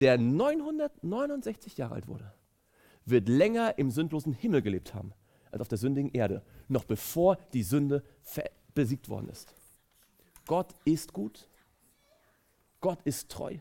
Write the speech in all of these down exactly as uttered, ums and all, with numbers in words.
der neunhundertneunundsechzig Jahre alt wurde, wird länger im sündlosen Himmel gelebt haben, als auf der sündigen Erde, noch bevor die Sünde besiegt worden ist. Gott ist gut. Gott ist treu.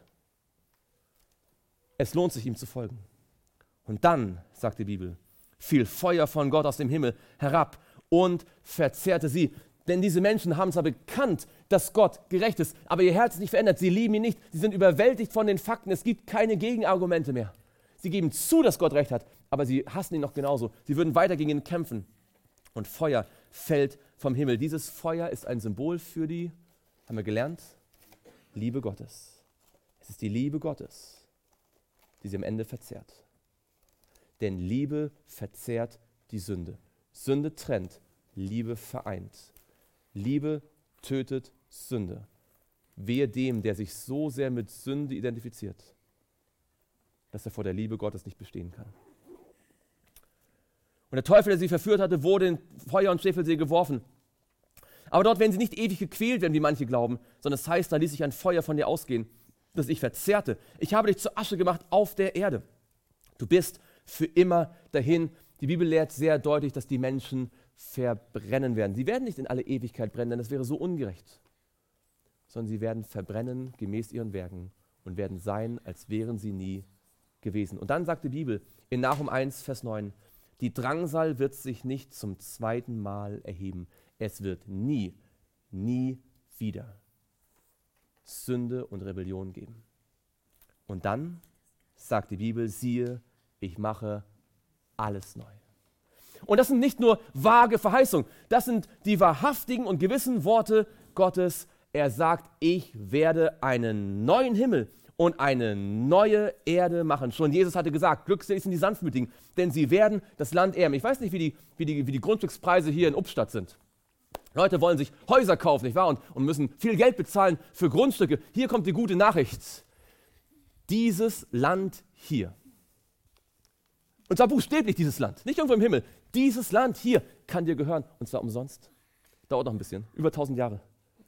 Es lohnt sich, ihm zu folgen. Und dann, sagt die Bibel, fiel Feuer von Gott aus dem Himmel herab und verzehrte sie. Denn diese Menschen haben zwar bekannt, dass Gott gerecht ist, aber ihr Herz ist nicht verändert. Sie lieben ihn nicht. Sie sind überwältigt von den Fakten. Es gibt keine Gegenargumente mehr. Sie geben zu, dass Gott recht hat, aber sie hassen ihn noch genauso. Sie würden weiter gegen ihn kämpfen. Und Feuer fällt vom Himmel. Dieses Feuer ist ein Symbol für die, haben wir gelernt, Liebe Gottes. Es ist die Liebe Gottes, die sie am Ende verzehrt. Denn Liebe verzehrt die Sünde. Sünde trennt, Liebe vereint. Liebe tötet Sünde. Wehe dem, der sich so sehr mit Sünde identifiziert, dass er vor der Liebe Gottes nicht bestehen kann. Und der Teufel, der sie verführt hatte, wurde in Feuer und Schwefelsee geworfen. Aber dort werden sie nicht ewig gequält werden, wie manche glauben, sondern es heißt, da ließ sich ein Feuer von dir ausgehen, das ich verzehrte. Ich habe dich zur Asche gemacht auf der Erde. Du bist für immer dahin. Die Bibel lehrt sehr deutlich, dass die Menschen verbrennen werden. Sie werden nicht in alle Ewigkeit brennen, denn das wäre so ungerecht, sondern sie werden verbrennen gemäß ihren Werken und werden sein, als wären sie nie gewesen. Und dann sagt die Bibel in Nahum eins, Vers neun, die Drangsal wird sich nicht zum zweiten Mal erheben. Es wird nie, nie wieder Sünde und Rebellion geben. Und dann sagt die Bibel, siehe, ich mache alles neu. Und das sind nicht nur vage Verheißungen, das sind die wahrhaftigen und gewissen Worte Gottes. Er sagt, ich werde einen neuen Himmel und eine neue Erde machen. Schon Jesus hatte gesagt, glückselig sind die Sanftmütigen, denn sie werden das Land erben. Ich weiß nicht, wie die, wie die, wie die Grundstückspreise hier in Ubstadt sind. Leute wollen sich Häuser kaufen, nicht wahr? Und, und müssen viel Geld bezahlen für Grundstücke. Hier kommt die gute Nachricht. Dieses Land hier, und zwar buchstäblich dieses Land, nicht irgendwo im Himmel, dieses Land hier kann dir gehören, und zwar umsonst. Dauert noch ein bisschen, über tausend Jahre.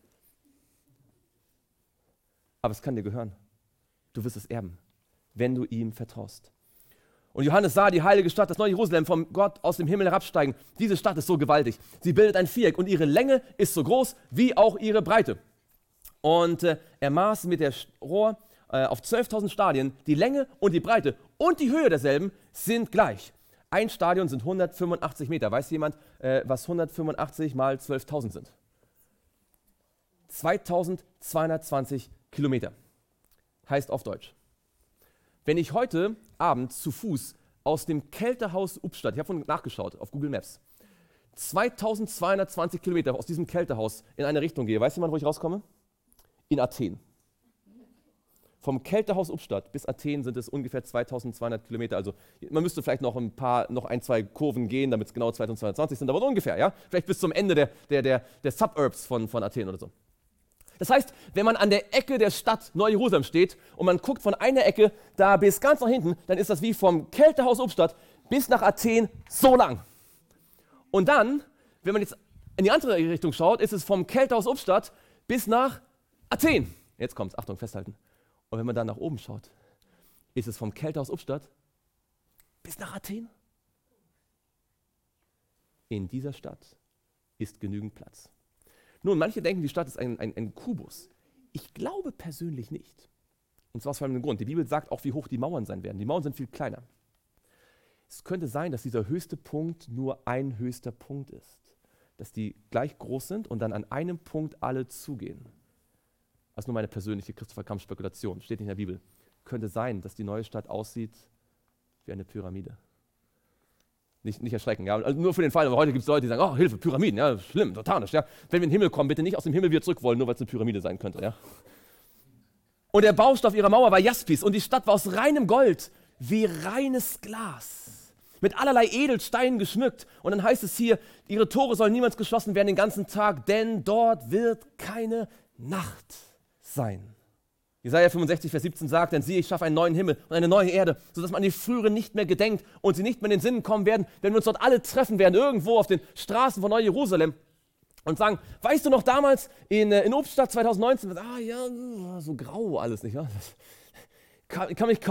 Aber es kann dir gehören. Du wirst es erben, wenn du ihm vertraust. Und Johannes sah die heilige Stadt, das neue Jerusalem, vom Gott aus dem Himmel herabsteigen. Diese Stadt ist so gewaltig. Sie bildet ein Viereck und ihre Länge ist so groß wie auch ihre Breite. Und äh, er maß mit der Rohr äh, auf zwölftausend Stadien. Die Länge und die Breite und die Höhe derselben sind gleich. Ein Stadion sind hundertfünfundachtzig Meter. Weiß jemand, äh, was hundertfünfundachtzig mal zwölftausend sind? zweitausendzweihundertzwanzig Kilometer. Heißt auf Deutsch, wenn ich heute Abend zu Fuß aus dem Kältehaus Ubstadt, ich habe vorhin nachgeschaut auf Google Maps, zweitausendzweihundertzwanzig Kilometer aus diesem Kältehaus in eine Richtung gehe, weiß jemand, wo ich rauskomme? In Athen. Vom Kältehaus Ubstadt bis Athen sind es ungefähr zweitausendzweihundert Kilometer. Also man müsste vielleicht noch ein paar, noch ein, zwei Kurven gehen, damit es genau zweitausendzweihundertzwanzig sind, aber so ungefähr, ja? Vielleicht bis zum Ende der, der, der, der Suburbs von, von Athen oder so. Das heißt, wenn man an der Ecke der Stadt Neu-Jerusalem steht und man guckt von einer Ecke da bis ganz nach hinten, dann ist das wie vom Kältehaus Ubstadt bis nach Athen so lang. Und dann, wenn man jetzt in die andere Richtung schaut, ist es vom Kältehaus Ubstadt bis nach Athen. Jetzt kommt's, Achtung, festhalten. Und wenn man dann nach oben schaut, ist es vom Kältehaus Ubstadt bis nach Athen. In dieser Stadt ist genügend Platz. Nun, manche denken, die Stadt ist ein, ein, ein Kubus. Ich glaube persönlich nicht. Und zwar aus folgendem Grund. Die Bibel sagt auch, wie hoch die Mauern sein werden. Die Mauern sind viel kleiner. Es könnte sein, dass dieser höchste Punkt nur ein höchster Punkt ist. Dass die gleich groß sind und dann an einem Punkt alle zugehen. Das ist nur meine persönliche Christopher Kampf-Spekulation. Steht nicht in der Bibel. Könnte sein, dass die neue Stadt aussieht wie eine Pyramide. Nicht, nicht erschrecken, ja. Also nur für den Fall, aber heute gibt es Leute, die sagen, oh, Hilfe, Pyramiden, ja, schlimm, satanisch, ja. Wenn wir in den Himmel kommen, bitte nicht aus dem Himmel wieder zurück wollen, nur weil es eine Pyramide sein könnte, ja. Und der Baustoff ihrer Mauer war Jaspis und die Stadt war aus reinem Gold, wie reines Glas, mit allerlei Edelsteinen geschmückt. Und dann heißt es hier, ihre Tore sollen niemals geschlossen werden den ganzen Tag, denn dort wird keine Nacht sein. Jesaja fünfundsechzig, Vers siebzehn sagt, denn siehe, ich schaffe einen neuen Himmel und eine neue Erde, sodass man an die früheren nicht mehr gedenkt und sie nicht mehr in den Sinn kommen werden, wenn wir uns dort alle treffen werden, irgendwo auf den Straßen von Neu-Jerusalem und sagen, weißt du noch damals in, in Ubstadt zweitausendneunzehn, ah ja, so grau alles, nicht wahr? kann, kann mich